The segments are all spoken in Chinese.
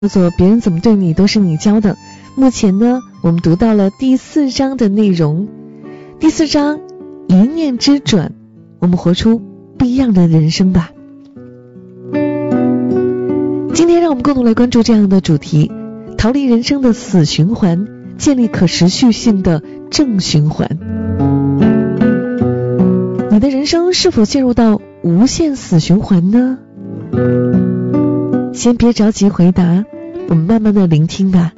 叫做别人怎么对你都是你教的。目前呢，我们读到了第4章的内容。第4章一念之转，我们活出不一样的人生吧。今天让我们共同来关注这样的主题，逃离人生的死循环，建立可持续性的正循环。你的人生是否陷入到无限死循环呢？先别着急回答，我们慢慢的聆听吧。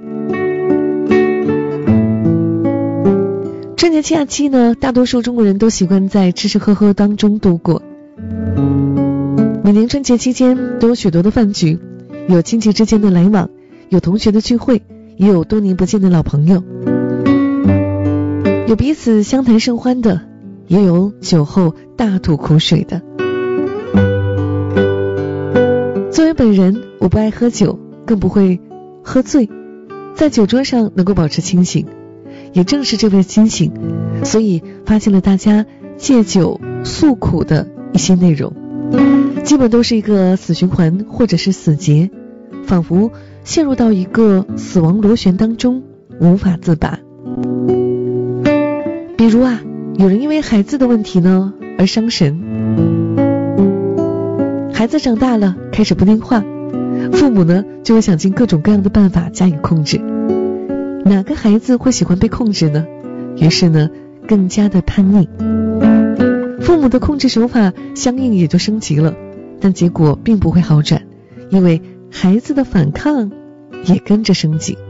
春节假期呢，大多数中国人都习惯在吃吃喝喝当中度过。每年春节期间都有许多的饭局，有亲戚之间的来往，有同学的聚会，也有多年不见的老朋友，有彼此相谈甚欢的，也有酒后大吐苦水的。作为本人，我不爱喝酒，更不会喝醉，在酒桌上能够保持清醒。也正是这份清醒，所以发现了大家借酒诉苦的一些内容，基本都是一个死循环或者是死结，仿佛陷入到一个死亡螺旋当中，无法自拔。比如有人因为孩子的问题呢而伤神，孩子长大了开始不听话，父母呢就会想尽各种各样的办法加以控制。哪个孩子会喜欢被控制呢？于是呢更加的叛逆，父母的控制手法相应也就升级了，但结果并不会好转，因为孩子的反抗也跟着升级。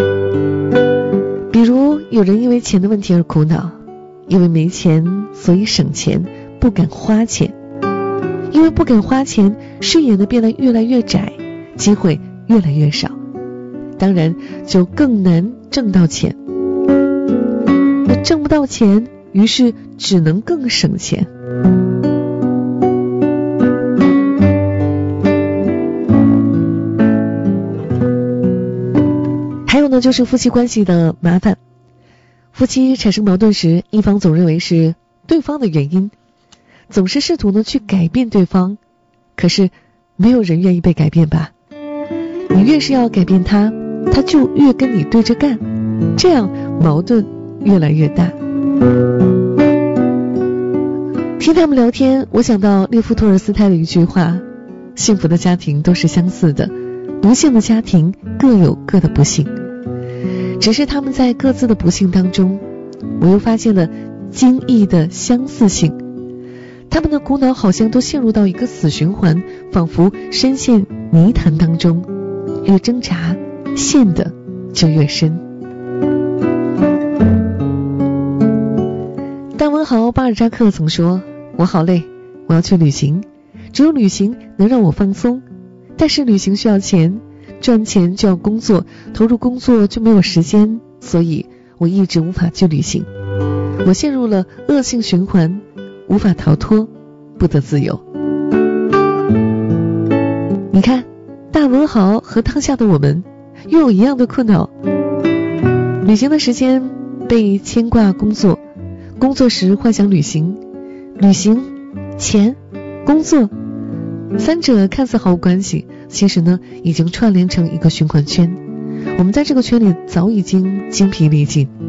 比如有人因为钱的问题而苦恼，因为没钱所以省钱，不敢花钱，因为不敢花钱，视野呢变得越来越窄，机会越来越少，当然就更难挣到钱。那挣不到钱，于是只能更省钱。还有呢，就是夫妻关系的麻烦。夫妻产生矛盾时，一方总认为是对方的原因，总是试图呢去改变对方，可是没有人愿意被改变吧？你越是要改变他，他就越跟你对着干，这样矛盾越来越大。听他们聊天，我想到列夫·托尔斯泰的一句话：幸福的家庭都是相似的，不幸的家庭各有各的不幸。只是他们在各自的不幸当中，我又发现了惊异的相似性。他们的苦恼好像都陷入到一个死循环，仿佛深陷泥潭当中，越挣扎陷的就越深。大文豪巴尔扎克曾说，我好累，我要去旅行，只有旅行能让我放松，但是旅行需要钱，赚钱就要工作，投入工作就没有时间，所以我一直无法去旅行。我陷入了恶性循环，无法逃脱，不得自由。你看，大文豪和当下的我们又有一样的困扰。旅行的时间被牵挂工作，工作时幻想旅行，旅行钱工作，三者看似毫无关系，其实呢已经串联成一个循环圈。我们在这个圈里早已经精疲力尽。